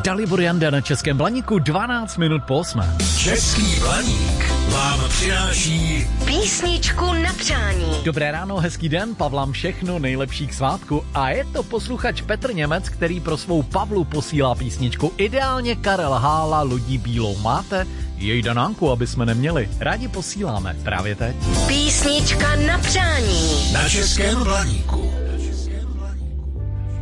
Dalibor Janda na Českém Blaníku, 12 minut po 8. Český Blaník vám přináší písničku na přání. Dobré ráno, hezký den, Pavlám všechno nejlepší k svátku. A je to posluchač Petr Němec, který pro svou Pavlu posílá písničku Ideálně Karel Hála, Lodí bílou. Máte? Jej danánku, aby jsme neměli. Rádi posíláme právě teď. Písnička na přání. na Českém Blaníku.